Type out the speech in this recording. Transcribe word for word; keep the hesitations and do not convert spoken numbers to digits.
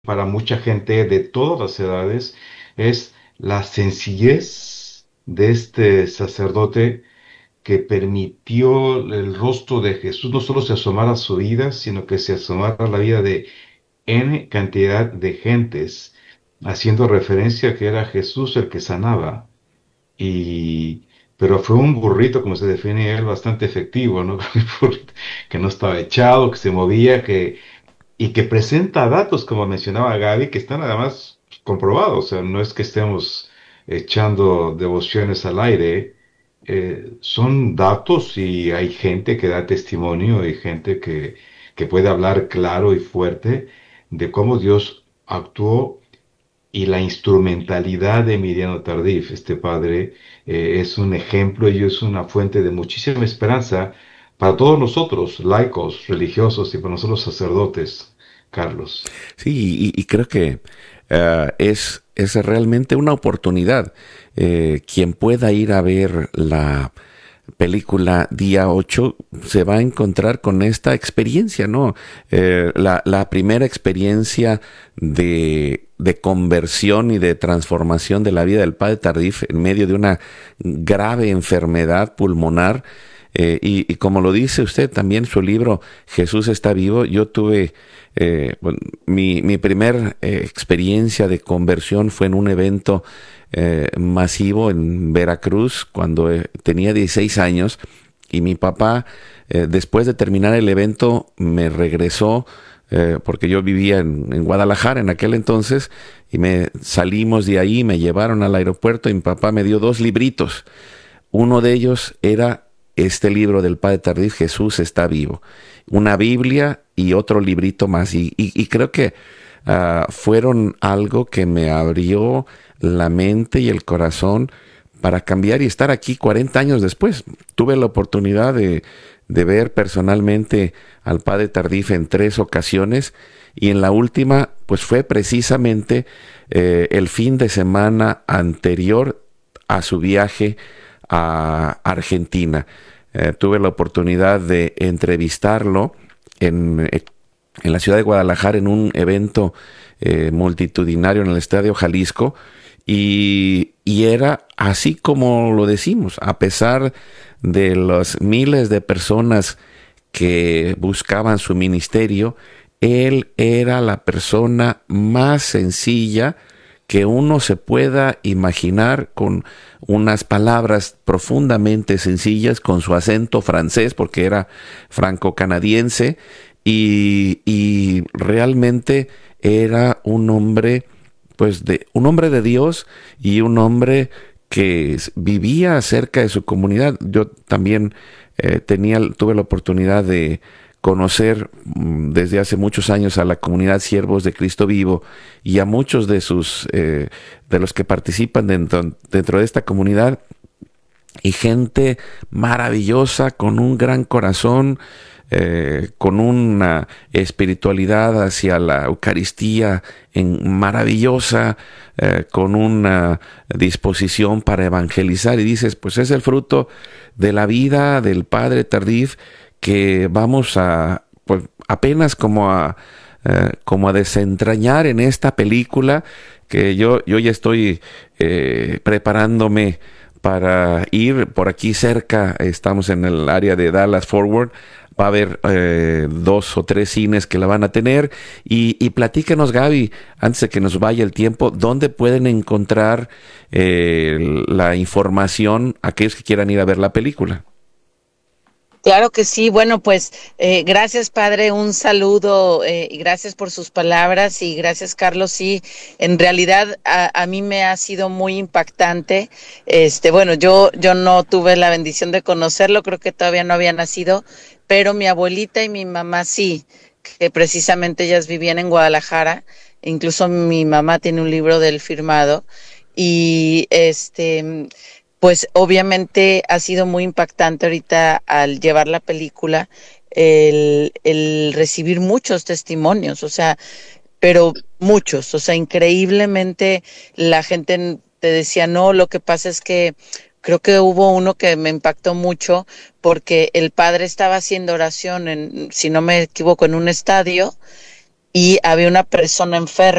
para mucha gente de todas las edades es la sencillez de este sacerdote que permitió el rostro de Jesús no solo se asomara a su vida, sino que se asomara a la vida de N cantidad de gentes, haciendo referencia a que era Jesús el que sanaba. Y, pero fue un burrito, como se define él, bastante efectivo, ¿no? Que no estaba echado, que se movía, que y que presenta datos, como mencionaba Gaby, que están además comprobados. O sea, no es que estemos echando devociones al aire, eh, son datos y hay gente que da testimonio, hay gente que, que puede hablar claro y fuerte de cómo Dios actuó y la instrumentalidad de Emiliano Tardif, este padre, eh, es un ejemplo y es una fuente de muchísima esperanza para todos nosotros, laicos, religiosos y para nosotros sacerdotes, Carlos. Sí, y, y creo que uh, es, es realmente una oportunidad. Eh, quien pueda ir a ver la película día ocho se va a encontrar con esta experiencia, ¿no? Eh, la, la primera experiencia de, de conversión y de transformación de la vida del padre Tardif en medio de una grave enfermedad pulmonar. Eh, y, y como lo dice usted también, su libro Jesús está vivo, yo tuve eh, bueno, mi, mi primer eh, experiencia de conversión fue en un evento eh, masivo en Veracruz cuando eh, tenía dieciséis años, y mi papá eh, después de terminar el evento me regresó eh, porque yo vivía en, en Guadalajara en aquel entonces, y me salimos de ahí, me llevaron al aeropuerto y mi papá me dio dos libritos. Uno de ellos era este libro del padre Tardif, Jesús está vivo, una Biblia y otro librito más, y, y, y creo que uh, fueron algo que me abrió la mente y el corazón para cambiar y estar aquí cuarenta años después. Tuve la oportunidad de, de ver personalmente al padre Tardif en tres ocasiones, y en la última pues fue precisamente eh, el fin de semana anterior a su viaje a Argentina. Eh, tuve la oportunidad de entrevistarlo en, en la ciudad de Guadalajara en un evento eh, multitudinario en el Estadio Jalisco, y, y era así como lo decimos, a pesar de los miles de personas que buscaban su ministerio, él era la persona más sencilla que uno se pueda imaginar, con unas palabras profundamente sencillas, con su acento francés, porque era franco-canadiense, y, y realmente era un hombre, pues de un hombre de Dios y un hombre que vivía cerca de su comunidad. Yo también eh, tenía, tuve la oportunidad de conocer desde hace muchos años a la comunidad Siervos de Cristo Vivo, y a muchos de sus eh, de los que participan dentro, dentro de esta comunidad, y gente maravillosa con un gran corazón, eh, con una espiritualidad hacia la Eucaristía en maravillosa, eh, con una disposición para evangelizar, y dices, pues es el fruto de la vida del padre Tardif, que vamos a, pues apenas como a, eh, como a desentrañar en esta película, que yo, yo ya estoy eh, preparándome para ir por aquí cerca. Estamos en el área de Dallas Forward. Va a haber eh, dos o tres cines que la van a tener. Y, y platícanos, Gaby, antes de que nos vaya el tiempo, ¿dónde pueden encontrar eh, la información aquellos que quieran ir a ver la película? Claro que sí. Bueno, pues eh, gracias, padre, un saludo eh, y gracias por sus palabras y gracias, Carlos. Sí, en realidad a, a mí me ha sido muy impactante. Este, bueno, yo yo no tuve la bendición de conocerlo, creo que todavía no había nacido, pero mi abuelita y mi mamá sí, que precisamente ellas vivían en Guadalajara. Incluso mi mamá tiene un libro del firmado y este pues obviamente ha sido muy impactante ahorita al llevar la película el, el recibir muchos testimonios, o sea, pero muchos, o sea, increíblemente la gente te decía, no, lo que pasa es que creo que hubo uno que me impactó mucho porque el padre estaba haciendo oración, en, si no me equivoco, en un estadio y había una persona enferma